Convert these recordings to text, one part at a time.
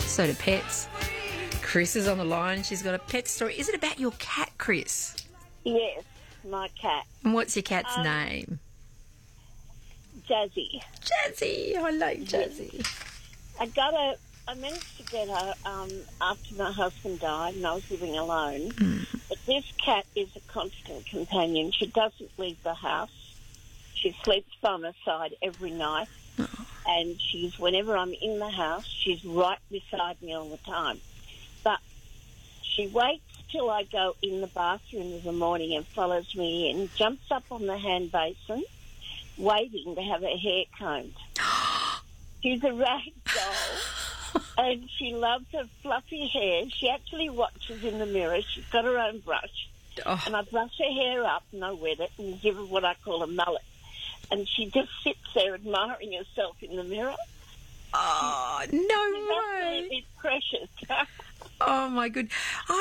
So do pets. Chris is on the line. She's got a pet story. Is it about your cat, Chris? Yes, my cat. And what's your cat's name? Jazzy. Jazzy. I like Jazzy. I managed to get her after my husband died and I was living alone. But this cat is a constant companion. She doesn't leave the house. She sleeps by my side every night. And whenever I'm in the house, she's right beside me all the time. But she waits till I go in the bathroom in the morning and follows me in, jumps up on the hand basin, waiting to have her hair combed. She's a rag doll, and she loves her fluffy hair. She actually watches in the mirror. She's got her own brush. And I brush her hair up, and I wet it, and give her what I call a mullet. And she just sits there admiring herself in the mirror. Oh, no way. Absolutely precious. Oh, my good.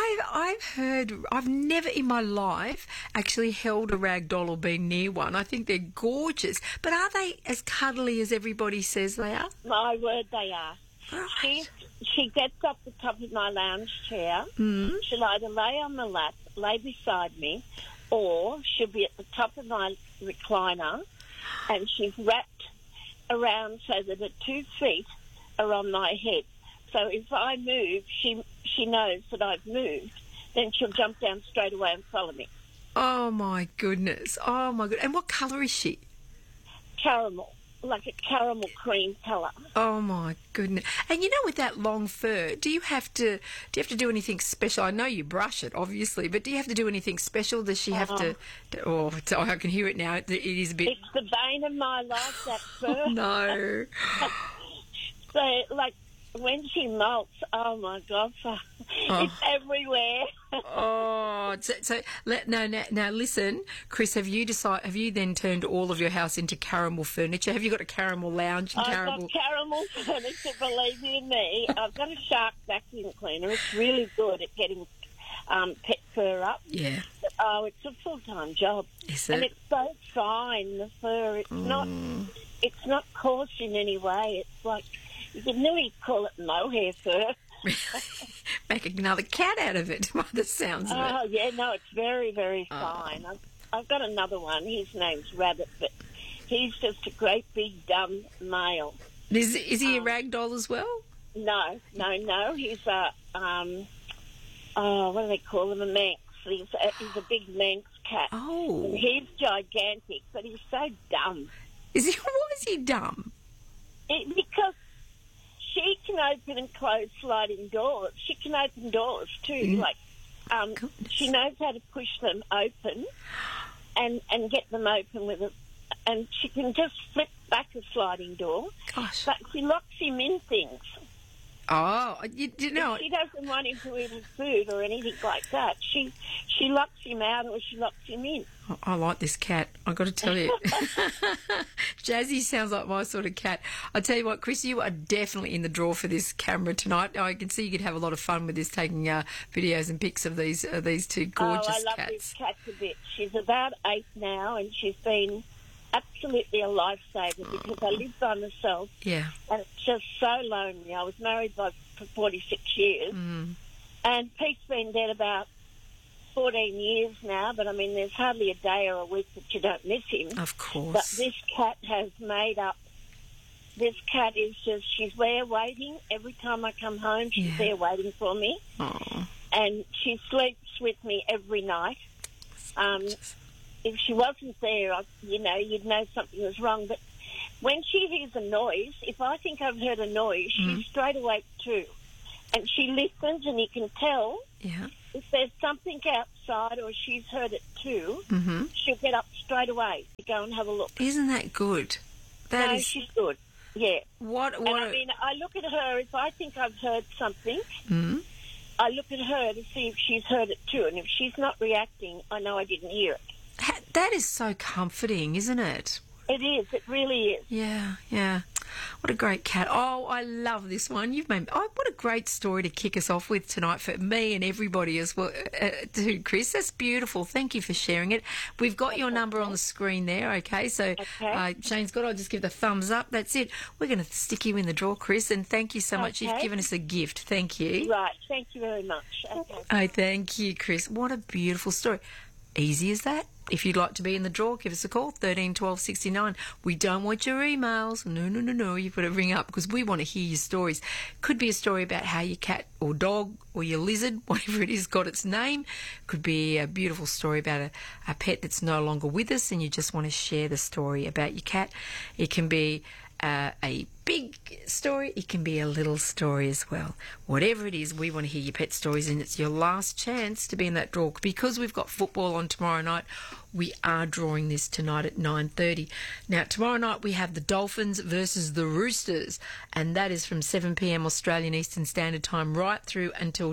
I've never in my life actually held a rag doll or been near one. I think they're gorgeous. But are they as cuddly as everybody says they are? My word, they are. Right. She gets up the top of my lounge chair. She'll either lay on my lap, lay beside me, or she'll be at the top of my recliner, and she's wrapped around so that her 2 feet are on my head. So if I move, she knows that I've moved, then she'll jump down straight away and follow me. Oh, my goodness. Oh, my goodness. And what colour is she? Caramel, like a caramel cream colour. Oh, my goodness. And, you know, with that long fur, do you have to do anything special? I know you brush it, obviously, but do you have to do anything special? Does she have to... Oh, I can hear it now. It is a bit... It's the bane of my life, that fur. No. So, like, when she molts, oh my God, it's everywhere. Now listen, Chris, have you then turned all of your house into caramel furniture? Have you got a caramel lounge and I've got caramel furniture, believe you me. I've got a Shark vacuum cleaner. It's really good at getting pet fur up. Yeah. Oh, it's a full-time job. Is it? And it's so fine, the fur. It's not coarse in any way. It's like, you could nearly call it mohair fur. Make another cat out of it, by the sounds of it. Oh, yeah, no, it's very, very fine. I've got another one. His name's Rabbit, but he's just a great big dumb male. Is he a rag doll as well? No. He's a, what do they call him, a Manx. He's a big Manx cat. Oh. And he's gigantic, but he's so dumb. Is he? Why is he dumb? Because she can open and close sliding doors. She can open doors too. She knows how to push them open and get them open with it. And she can just flip back a sliding door. Gosh. But she locks him in things. Oh, you know. If she doesn't want him to eat his food or anything like that, she locks him out or she locks him in. I like this cat, I've got to tell you. Jazzy sounds like my sort of cat. I tell you what, Chris, you are definitely in the draw for this camera tonight. I can see you could have a lot of fun with this, taking videos and pics of these two gorgeous cats. I love this cat a bit. She's about 8 now, and she's been absolutely a lifesaver because I live by myself. Yeah. And it's just so lonely. I was married for 46 years, and Pete's been dead about 14 years now, but I mean, there's hardly a day or a week that you don't miss him. Of course. But this cat has made up. This cat is just, she's there waiting. Every time I come home, she's there waiting for me. Aww. And she sleeps with me every night. If she wasn't there, you'd know something was wrong. But when she hears a noise, if I think I've heard a noise, she's straight awake too. And she listens, and you can tell if there's something outside or she's heard it too, she'll get up straight away to go and have a look. Isn't that good? She's good. Yeah. I look at her, if I think I've heard something, I look at her to see if she's heard it too. And if she's not reacting, I know I didn't hear it. That is so comforting, isn't it? It is. It really is. Yeah. What a great cat. Oh, I love this one. You've made... Oh, what a great story to kick us off with tonight for me and everybody as well, too, Chris. That's beautiful. Thank you for sharing it. We've got your number on the screen there, okay? So Shane's got it. I'll just give the thumbs up. That's it. We're going to stick you in the draw, Chris, and thank you so much. You've given us a gift. Thank you. Right. Thank you very much. Okay. Oh, thank you, Chris. What a beautiful story. Easy as that. If you'd like to be in the draw, give us a call, 13 12 69. We don't want your emails. No. You've got to ring up because we want to hear your stories. Could be a story about how your cat or dog or your lizard, whatever it is, got its name. Could be a beautiful story about a pet that's no longer with us and you just want to share the story about your cat. It can be a big story, it can be a little story as well. Whatever it is, we want to hear your pet stories, and it's your last chance to be in that draw. Because we've got football on tomorrow night, we are drawing this tonight at 9:30. Now, tomorrow night we have the Dolphins versus the Roosters, and that is from 7 p.m. Australian Eastern Standard Time right through until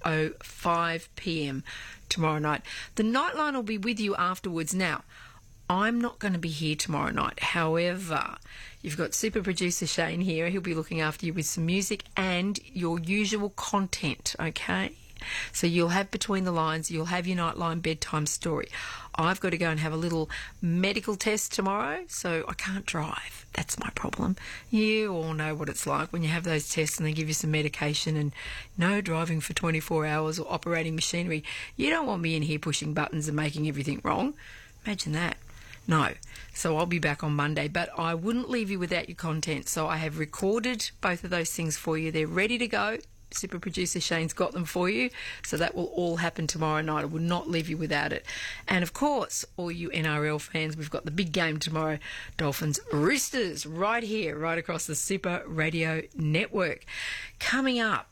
10:05 p.m. tomorrow night. The Nightline will be with you afterwards. Now, I'm not going to be here tomorrow night. However, you've got super producer Shane here. He'll be looking after you with some music and your usual content, okay? So you'll have Between the Lines, you'll have your Nightline bedtime story. I've got to go and have a little medical test tomorrow, so I can't drive. That's my problem. You all know what it's like when you have those tests and they give you some medication and no driving for 24 hours or operating machinery. You don't want me in here pushing buttons and making everything wrong. Imagine that. No. So I'll be back on Monday, but I wouldn't leave you without your content. So I have recorded both of those things for you. They're ready to go. Super producer Shane's got them for you. So that will all happen tomorrow night. I would not leave you without it. And of course, all you NRL fans, we've got the big game tomorrow. Dolphins Roosters right here, right across the Super Radio Network. Coming up,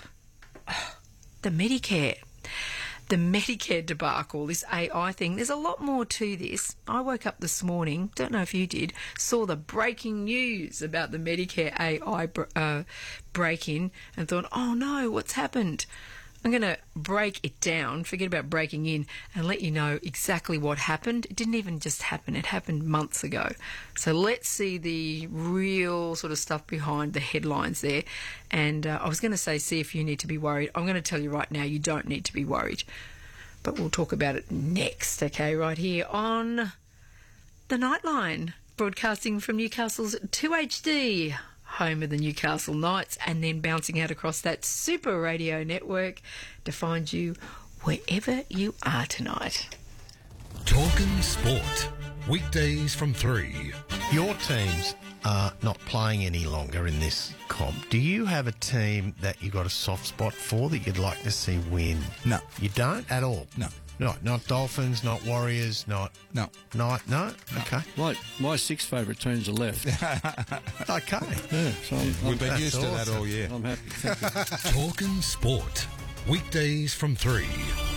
the Medicare. The Medicare debacle, this AI thing, there's a lot more to this. I woke up this morning, don't know if you did, saw the breaking news about the Medicare AI break-in and thought, oh no, what's happened? I'm going to break it down, forget about breaking in, and let you know exactly what happened. It didn't even just happen, it happened months ago. So let's see the real sort of stuff behind the headlines there. And I was going to say, see if you need to be worried. I'm going to tell you right now, you don't need to be worried. But we'll talk about it next, okay, right here on the Nightline, broadcasting from Newcastle's 2HD. Home of the Newcastle Knights, and then bouncing out across that Super Radio Network to find you wherever you are tonight. Talking Sport, weekdays from 3. Your teams are not playing any longer in this comp. Do you have a team that you got a soft spot for that you'd like to see win? No. You don't at all? No. Not Dolphins, not Warriors, not... No. No? Okay. My 6 favourite teams are left. Okay. Yeah, so We've been used to that all year. I'm happy. Thank you. Talking Sport, weekdays from 3.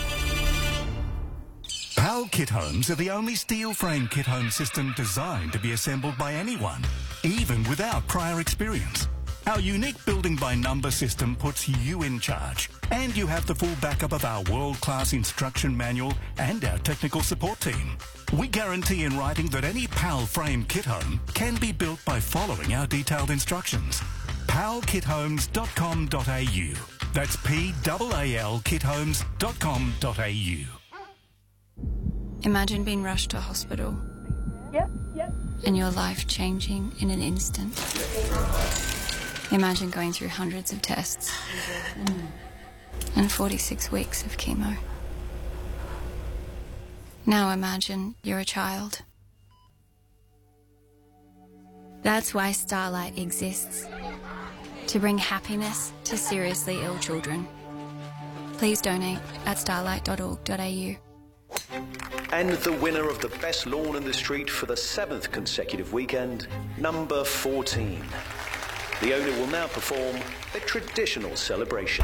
PAL Kit Homes are the only steel frame kit home system designed to be assembled by anyone, even without prior experience. Our unique building by number system puts you in charge, and you have the full backup of our world-class instruction manual and our technical support team. We guarantee in writing that any PAL frame kit home can be built by following our detailed instructions. palkithomes.com.au. That's PAL kithomes.com.au. Imagine being rushed to hospital. Yep. And your life changing in an instant. Imagine going through hundreds of tests and 46 weeks of chemo. Now imagine you're a child. That's why Starlight exists. To bring happiness to seriously ill children. Please donate at starlight.org.au. And the winner of the best lawn in the street for the 7th consecutive weekend, number 14. The owner will now perform a traditional celebration.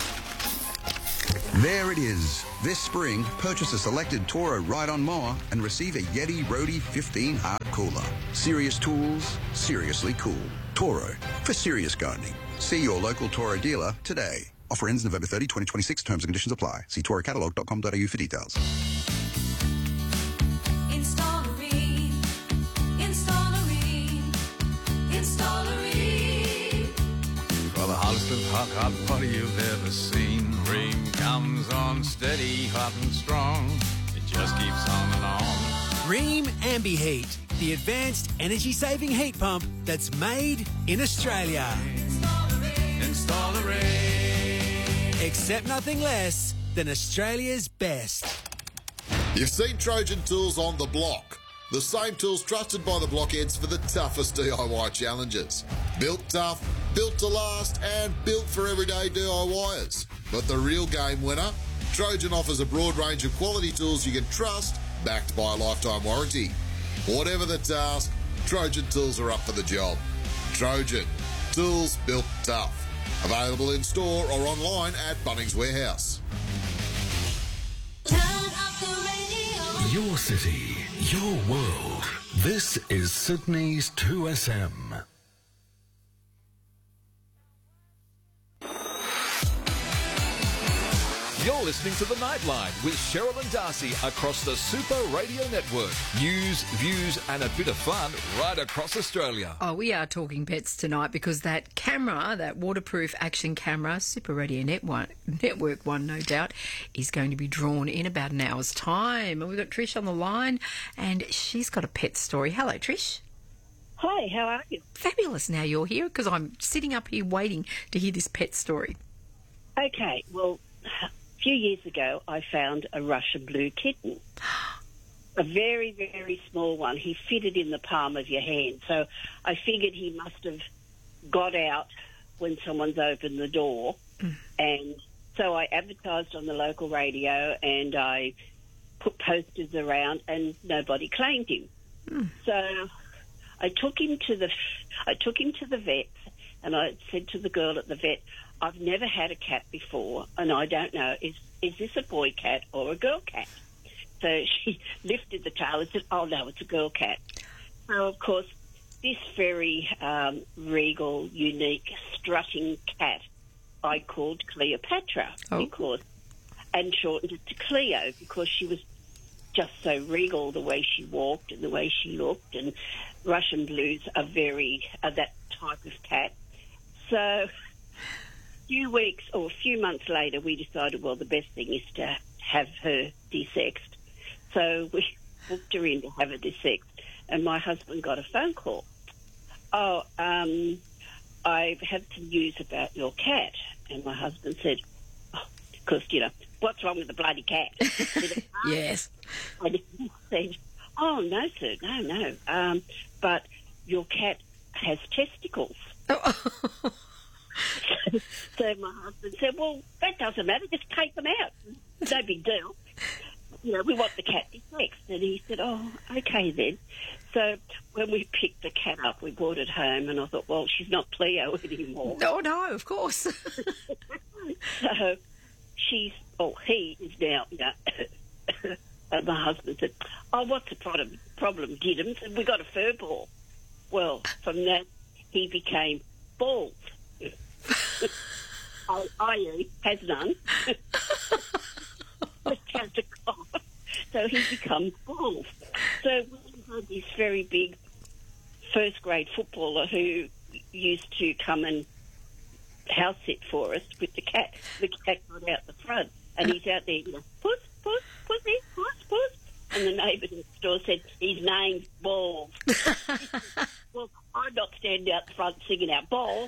There it is. This spring, purchase a selected Toro ride-on mower and receive a Yeti Roadie 15 hard cooler. Serious tools, seriously cool. Toro, for serious gardening. See your local Toro dealer today. Offer ends November 30, 2026. Terms and conditions apply. See torocatalog.com.au for details. Install-A-Reen. Install-A-Reen. Install-A-Reen. the hottest of hot party you've ever seen. Ream comes on steady, hot and strong. It just keeps on and on. Ream AmbiHeat, the advanced energy-saving heat pump that's made in Australia. Install a Ream. Accept nothing less than Australia's best. You've seen Trojan tools on the block. The same tools trusted by the blockheads for the toughest DIY challenges. Built tough, built to last, and built for everyday DIYers. But the real game winner? Trojan offers a broad range of quality tools you can trust, backed by a lifetime warranty. Whatever the task, Trojan tools are up for the job. Trojan, tools built tough. Available in store or online at Bunnings Warehouse. Your city, your world. This is Sydney's 2SM. You're listening to The Nightline with Cheryl and Darcy across the Super Radio Network. News, views and a bit of fun right across Australia. Oh, we are talking pets tonight because that camera, that waterproof action camera, Super Radio Network one, no doubt, is going to be drawn in about an hour's time. And we've got Trish on the line and she's got a pet story. Hello, Trish. Hi, how are you? Fabulous now you're here because I'm sitting up here waiting to hear this pet story. Okay, well, a few years ago, I found a Russian blue kitten. A very, very small one. He fitted in the palm of your hand. So I figured he must have got out when someone's opened the door. And so I advertised on the local radio and I put posters around and nobody claimed him. So I took him to the vet and I said to the girl at the vet, I've never had a cat before, and I don't know, is this a boy cat or a girl cat? So she lifted the tail and said, oh, no, it's a girl cat. So, of course, this very regal, unique, strutting cat I called Cleopatra and shortened it to Cleo because she was just so regal the way she walked and the way she looked, and Russian blues are that type of cat. So a few months later, we decided, well, the best thing is to have her desexed. So we booked her in to have her desexed, and my husband got a phone call. Oh, I have some news about your cat. And my husband said, because, what's wrong with the bloody cat? Yes. And he said, oh, no, sir, no. But your cat has testicles. So my husband said, well, that doesn't matter, just take them out. No big deal. We want the cat desexed. And he said, oh, okay then. So when we picked the cat up, we brought it home, and I thought, well, she's not Cleo anymore. No, of course. So he is now, and my husband said, oh, what's the problem, Giddens? And we got a fur ball. Well, from that, he became bald. I.e. has none. Just has a cough. So he becomes bald. So we had this very big first-grade footballer who used to come and house sit for us with the cat. The cat got out the front, and he's out there, puss, puss, pussy, puss, puss. And the neighbour next door said, his name's Balls. Well, I'm not standing out the front singing out Balls.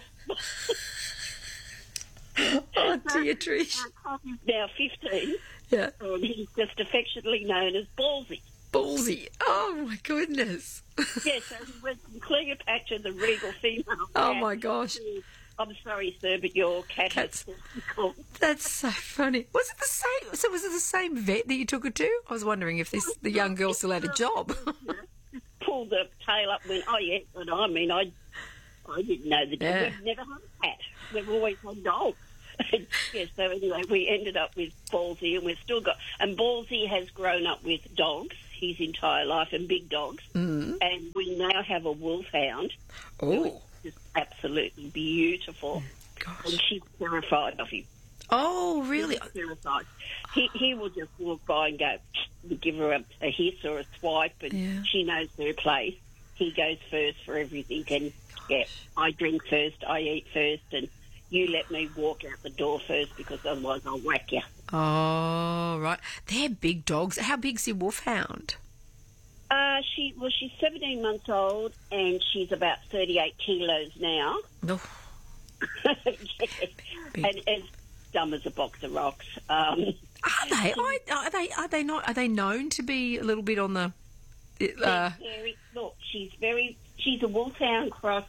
Oh, dear, Trish. He's now 15. Yeah. And he's just affectionately known as Ballsy. Ballsy. Oh, my goodness. Yeah, so he went from Cleopatra, the regal female. Oh, my gosh. I'm sorry, sir, but your cat has testicles. That's so funny. Was it the same? So was it the same vet that you took her to? I was wondering if the young girl still had a job. Pulled the tail up and went, oh, yeah. And I mean, I didn't know the dog. Yeah. We've never had a cat. We've always had dogs. Yeah, so anyway, we ended up with Ballsy, and we've still got... And Ballsy has grown up with dogs his entire life, and big dogs. And we now have a wolfhound. Oh. Just absolutely beautiful. Gosh. And she's terrified of him. Oh, really? She's terrified. He will just walk by and go, give her a hiss or a swipe, and she knows her place. He goes first for everything, and I drink first, I eat first, and you let me walk out the door first because otherwise I'll whack you. Oh, right. They're big dogs. How big's your wolfhound? She's 17 months old and she's about 38 kilos now. Oh. And as dumb as a box of rocks. Are they? Are they not? Are they known to be a little bit on the? Look, she's a wolfhound cross.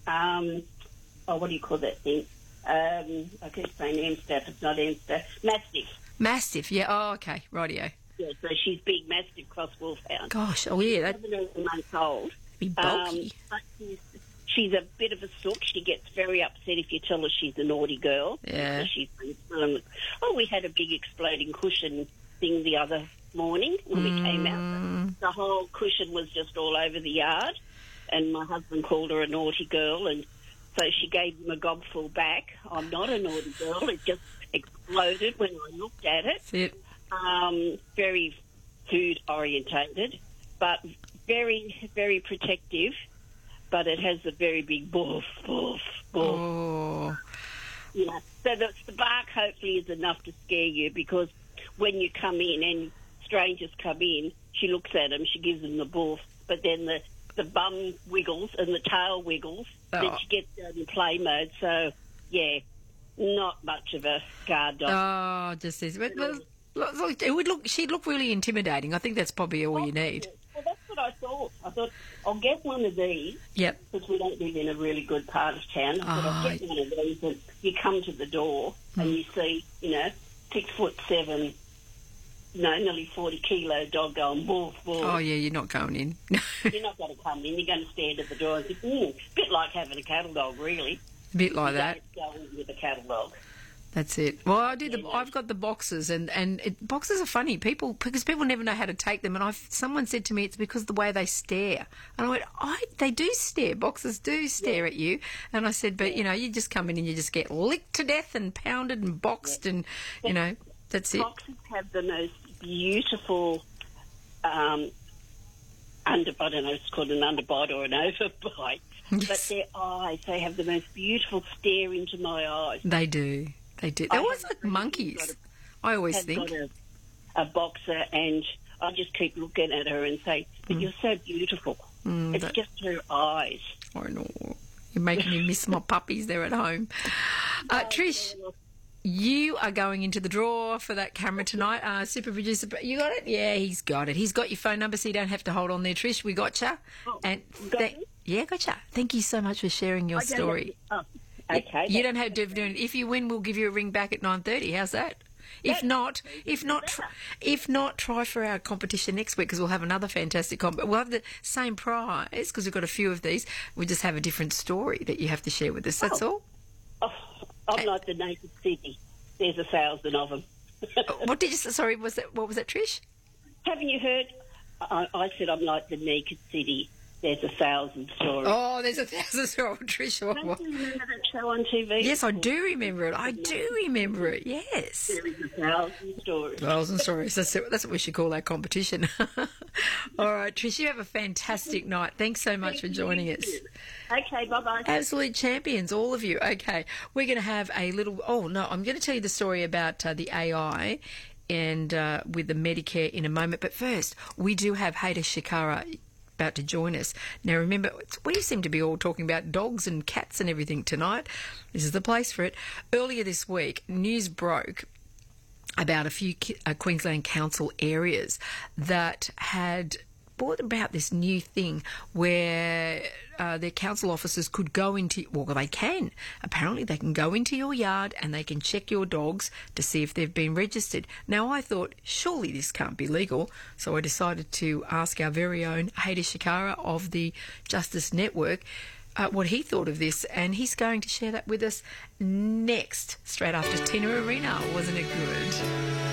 What do you call that thing? I keep saying Amstaff. It's not Amstaff. Mastiff. Mastiff. Yeah. Oh, okay. Rightio. Yeah, so she's big Mastiff cross wolfhound. Gosh. Oh, yeah. She's 17 months old. Be bulky. But she's a bit of a sook. She gets very upset if you tell her she's a naughty girl. Yeah. We had a big exploding cushion thing the other morning when we came out. The whole cushion was just all over the yard, and my husband called her a naughty girl, and so she gave him a gobful back. I'm not a naughty girl. It just exploded when I looked at it. That's it. Very food orientated, but very, very protective. But it has a very big boof, boof, boof. Oh. Yeah. So the bark hopefully is enough to scare you, because when you come in and strangers come in, she looks at them, she gives them the boof, but then the bum wiggles and the tail wiggles. Then she gets down in play mode. So, yeah, not much of a guard dog. Oh, just this. But, look, she'd look really intimidating. I think that's probably all you need. Well, that's what I thought. I thought, I'll get one of these. Yep. Because we don't live in a really good part of town. I thought, I'll get one of these, and you come to the door and you see, 6'7", nearly 40 kilo dog going woof, woof. Oh, yeah, you're not going in. You're not going to come in. You're going to stand at the door and think, a bit like having a cattle dog, really. A bit like that. Going with a cattle dog. That's it. Well, I've got the boxes, and boxes are funny. Because people never know how to take them. And someone said to me it's because of the way they stare. And I went, they do stare. Boxes do stare at you. And I said, but you just come in and you just get licked to death and pounded and boxed, and that's it. Boxes have the most beautiful I don't know if it's called an underbite or an overbite. Yes. But their eyes, they have the most beautiful stare into my eyes. They do. They're almost like monkeys, I always think. I've got a boxer, and I just keep looking at her and say, but you're so beautiful. It's just her eyes. I know. You're making me miss my puppies. They're at home. Trish, you are going into the draw for that camera tonight. Super producer, you got it? Yeah, he's got it. He's got your phone number, so you don't have to hold on there, Trish. We gotcha. Yeah, gotcha. Thank you so much for sharing your story. Okay. You don't have to do it. If you win, we'll give you a ring back at 9:30. How's that? If not, try for our competition next week, because we'll have another fantastic comp. We'll have the same prize because we've got a few of these. We'll just have a different story that you have to share with us. That's all. Oh, I'm like the naked city. There's 1,000 of them. What did you say? Sorry, what was that, Trish? Haven't you heard? I said I'm like the naked city. There's 1,000 stories. Oh, there's 1,000 stories, Trish. Don't you remember that show on TV? Yes, I do remember it. I do remember it, yes. There is 1,000 stories. 1,000 stories. That's what we should call our competition. All right, Trish, you have a fantastic night. Thanks so much for joining us. Okay, bye-bye. Absolute champions, all of you. Okay, we're going to have a little... Oh, no, I'm going to tell you the story about the AI and with the Medicare in a moment. But first, we do have Hayder Shikara about to join us. Now remember, we seem to be all talking about dogs and cats and everything tonight. This is the place for it. Earlier this week, news broke about a few Queensland Council areas that had brought about this new thing where their council officers could go into... Well, they can. Apparently they can go into your yard and they can check your dogs to see if they've been registered. Now, I thought, surely this can't be legal, so I decided to ask our very own Hayder Shikara of the Justice Network what he thought of this, and he's going to share that with us next, straight after Tina Arena. Wasn't it good?